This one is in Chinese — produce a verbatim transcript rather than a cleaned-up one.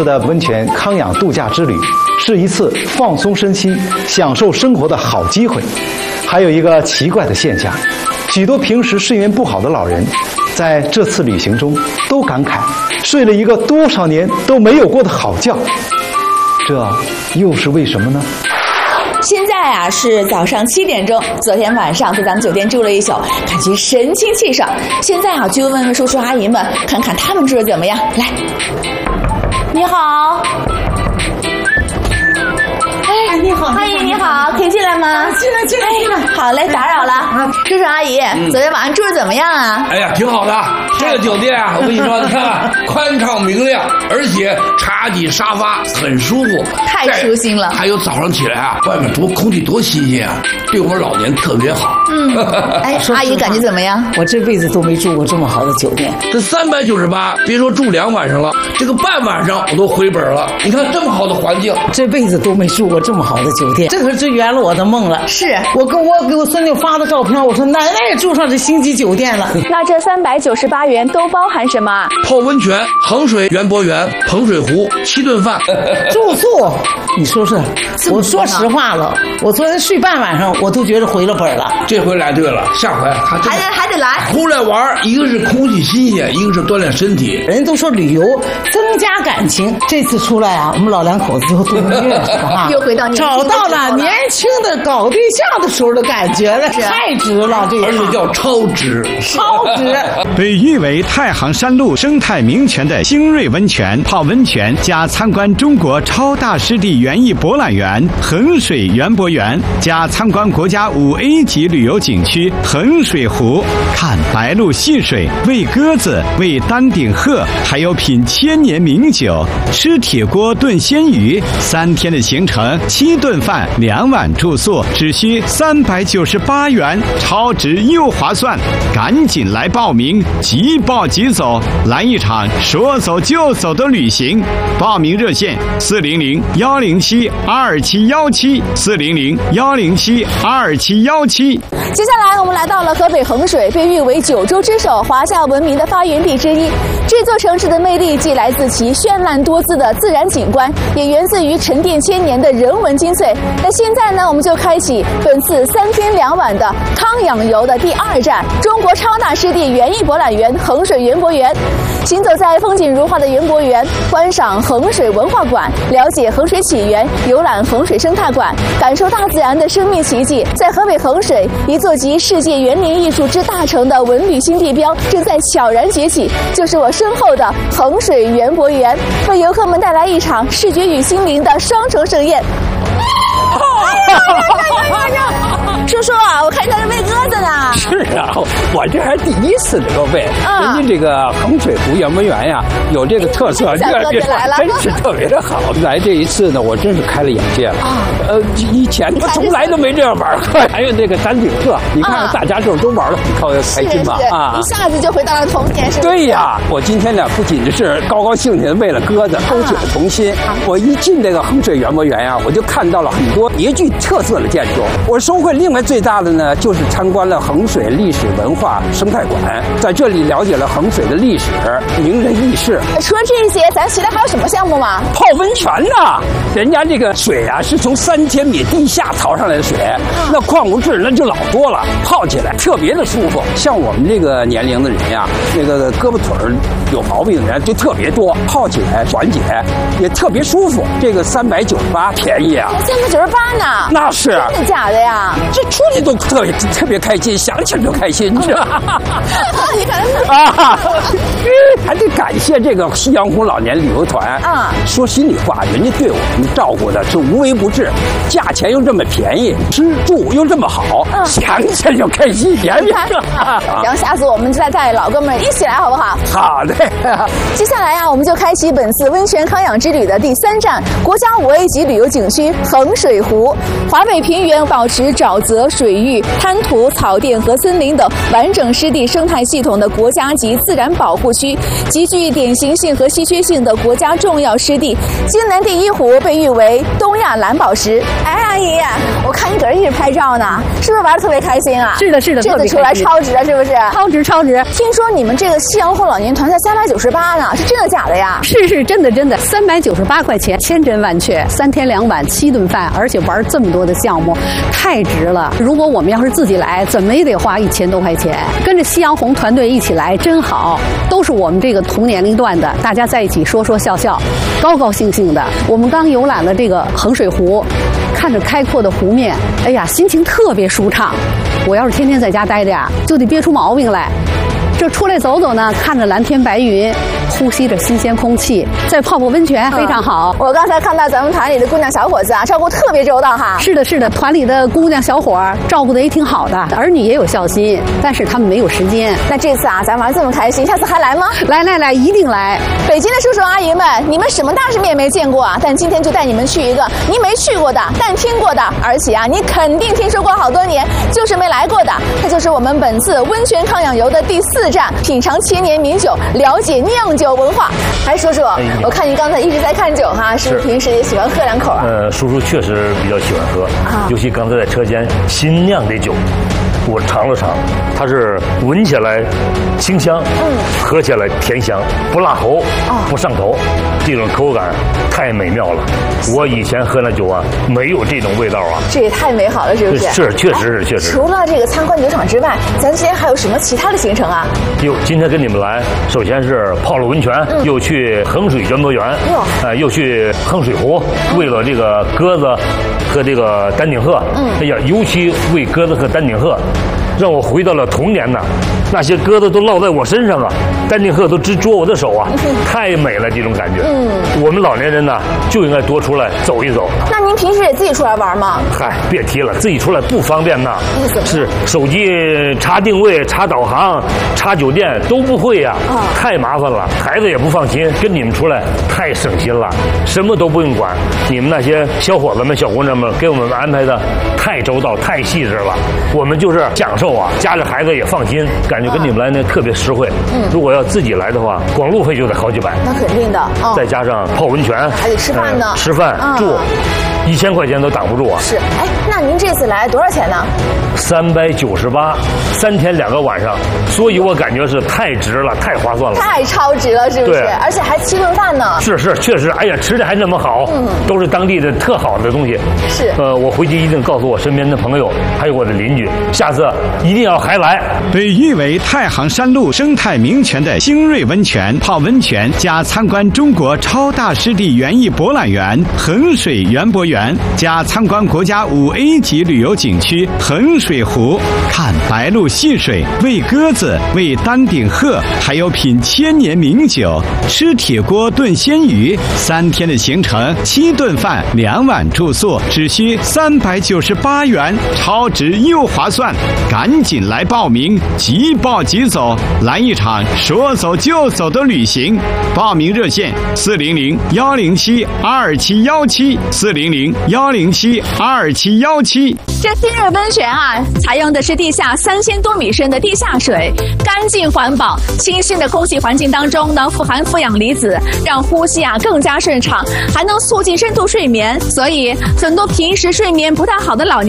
次的温泉康养度假之旅是一次放松身心、享受生活的好机会。还有一个奇怪的现象，许多平时睡眠不好的老人，在这次旅行中都感慨睡了一个多少年都没有过的好觉，这又是为什么呢？ 现在啊是早上七点钟，昨天晚上在咱们酒店住了一宿，感觉神清气爽。现在啊就问问叔叔阿姨们，看看他们住的怎么样。来，你好。哎，你好，阿姨你好，可以进来吗？ 进来，进来，进来。 好嘞，打扰了。叔叔阿姨，昨天晚上住的怎么样啊？ 哎呀，挺好的。这个酒店啊，我跟你说，你看，宽敞明亮，而且茶几沙发很舒服， 太舒心了。 还有早上起来啊，外面多空气多新鲜啊，对我们老年特别好。 嗯，哎，阿姨感觉怎么样？ 我这辈子都没住过这么好的酒店。 这三百九十八，别说住两晚上了，这个半晚上我都回本了。你看这么好的环境， 这辈子都没住过这么好的酒店，这可是圆了我的梦了。 是我跟我给我孙女发的照片，我说奶奶也住上这星级酒店了。 那这三百九十八元都包含什么？ 泡温泉、衡水园博园、彭水湖、七顿饭、 住宿。你说说，我说实话了，我昨天睡半晚上，我都觉得回了本了。 这回来对了，下回还还得还得来。 出来玩，一个是空气新鲜，一个是锻炼身体。 人都说旅游增加感情，这次出来啊，我们老两口子就都能认识了哈， 又回到年轻找到了年轻的搞对象的时候的感觉了，太值了，这个而且叫超值， 超值。 被誉为太行山路生态名泉的精锐温泉，泡温泉加参观中国超大湿地园艺博览园衡水园博园，加参观国家五 A 级旅游景区衡水湖，看白鹭戏水，喂鸽子，喂丹顶鹤，还有品千年名酒，吃铁锅炖鲜鱼。三天的行程，七顿饭，两晚住宿，只需三百九十八元，超值又划算，赶紧来报名，即报即走，来一场说走就走的旅行。报名热线：四零零幺零七二七幺七，四零零幺零七二七幺七。 接下来我们来到了河北衡水，被誉为九州之首、华夏文明的发源地之一。这座城市的魅力既来自其绚烂多姿的自然景观，也源自于沉淀千年的人文精粹。那现在呢，我们就开启本次三天两晚的康养游的第二站——中国超大湿地园艺博览园衡水园博园。行走在风景如画的园博园，观赏衡水文化馆，了解衡水起源，游览衡水生态馆，感受大自然的生命奇迹。在河北衡水，一座集世界园林艺术之大成的文旅新地标正在悄然崛起，就是我身后的衡水园博园，为游客们带来一场视觉与心灵的双重盛宴。哎呀呀呀呀呀！叔叔啊，我看你在这喂鸽子呢。 是啊，我这还第一次能够喂。嗯、人家这个衡水湖园博园呀，有这个特色， 小鸽子来了， 真是特别的好。来这一次呢，我真是开了眼界了。啊，呃，以前我从来都没这样玩过。还有那个丹顶鹤，你看大家这都玩的很开心吧？啊， 一下子就回到了童年，是吧？ 对呀，我今天呢不仅是高高兴兴的喂了鸽子，勾起了童心。啊、我一进这个衡水园博园呀，我就看到了很多别具特色的建筑。我收获另外最大的呢，就是参观了衡水历史文化生态馆，在这里了解了衡水的历史、名人轶事。 除了这些，咱其他还有什么项目吗？ 泡温泉呐，人家这个水啊是从三千米地下淘上来的水，那矿物质那就老多了，泡起来特别的舒服。像我们这个年龄的人呀，那个胳膊腿儿有毛病的人就特别多，泡起来缓解也特别舒服。这个三百九十八便宜啊， 三百九十八呢？ 那是真的假的呀？ 这出去都特别特别开心，想起来就开心，你知道吗？ 你看啊，还得感谢这个夕阳红老年旅游团啊！说心里话，人家对我们照顾的是无微不至，价钱又这么便宜，吃住又这么好，嗯、想起来就开心，别别了。 行，下次我们再带老哥们一起来，好不好？ 好的。 接下来呀、啊，我们就开启本次温泉康养之旅的第三站——国家五 A 级旅游景区衡水水湖。华北平原保持沼泽、水域、滩涂、草甸和森林等完整湿地生态系统的国家级自然保护区，极具典型性和稀缺性的国家重要湿地。京南第一湖被誉为东亚蓝宝石。哎，阿姨，我看你搁这一直拍照呢，是不是玩得特别开心啊？ 是的，是的， 这次出来超值了，是不是？ 超值，超值！ 听说你们这个夕阳红老年团才三百九十八呢，是真的假的呀？ 是是真的真的，三百九十八块钱，千真万确，三天两晚七顿饭，而且玩这么多的项目，太值了。如果我们要是自己来，怎么也得花一千多块钱。跟着夕阳红团队一起来真好，都是我们这个同年龄段的，大家在一起说说笑笑，高高兴兴的。我们刚游览了这个衡水湖，看着开阔的湖面，哎呀，心情特别舒畅。我要是天天在家待着呀，就得憋出毛病来。这出来走走呢，看着蓝天白云，呼吸着新鲜空气，再泡泡温泉，非常好。 嗯、我刚才看到咱们团里的姑娘小伙子啊，照顾特别周到哈。 是的，是的，团里的姑娘小伙照顾的也挺好的，儿女也有孝心，但是他们没有时间。 那这次啊，咱玩这么开心，下次还来吗？ 来来来，一定来！ 北京的叔叔阿姨们，你们什么大世面没见过啊？但今天就带你们去一个你没去过的，但听过的，而且啊，你肯定听说过好多年，就是没来过的。它就是我们本次温泉抗氧游的第四站，品尝千年名酒，了解酿酒文化。哎，叔叔，哎、我看您刚才一直在看酒哈，是不是平时也喜欢喝两口啊？ 呃，叔叔确实比较喜欢喝，啊、尤其刚才在车间新酿的酒。我尝了尝，它是闻起来清香，嗯，喝起来甜香，不辣喉，哦、不上头，这种口感太美妙了。我以前喝那酒啊，没有这种味道啊。 这也太美好了，是不是？ 是，确实是，确实。 除了这个参观酒厂之外，咱今天还有什么其他的行程啊？ 哟，今天跟你们来，首先是泡了温泉，嗯、又去衡水园博园，呃，又去衡水湖，为了这个鸽子和这个丹顶鹤，嗯，哎呀，尤其为鸽子和丹顶鹤。让我回到了童年呐，那些鸽子都落在我身上啊，丹顶鹤都直捉我的手啊，太美了这种感觉。嗯，我们老年人呢就应该多出来走一走。 那您平时也自己出来玩吗？ 嗨，别提了，自己出来不方便呐。是手机查定位、查导航、查酒店都不会呀、啊，哦、太麻烦了，孩子也不放心。跟你们出来太省心了，什么都不用管。你们那些小伙子们、小姑娘们给我们安排的太周到、太细致了，我们就是享受。家里孩子也放心，感觉跟你们来呢特别实惠。嗯，如果要自己来的话，光路费就得好几百。 那肯定的，哦、 再加上泡温泉， 还得吃饭呢， 呃、吃饭、嗯、住，一千块钱都挡不住啊。 是，哎，那您这次来多少钱呢？ 三百九十八，三天两个晚上，所以我感觉是太值了，太划算了， 太超值了，是不是？而且还七顿饭呢。 是是，确实，哎呀，吃的还那么好，嗯，都是当地的特好的东西。 是， 呃，我回去一定告诉我身边的朋友，还有我的邻居，下次一定要还来。 被誉为太行山路生态名泉的星瑞温泉，泡温泉加参观中国超大湿地园艺博览园衡水园博园，加参观国家五 A 级旅游景区衡水湖，看白鹭戏水，喂鸽子，喂丹顶鹤，还有品千年名酒，吃铁锅炖鲜鱼。三天的行程，七顿饭，两晚住宿，只需三百九十八元，超值又划算，赶紧来报名，即报即走，来一场说走就走的旅行。报名热线：四零零幺零七二七幺七，四零零幺零七二七幺七。 这新瑞温泉啊，采用的是地下三千多米深的地下水，干净环保，清新的空气环境当中呢，富含负氧离子，让呼吸啊更加顺畅，还能促进深度睡眠。所以，很多平时睡眠不太好的老年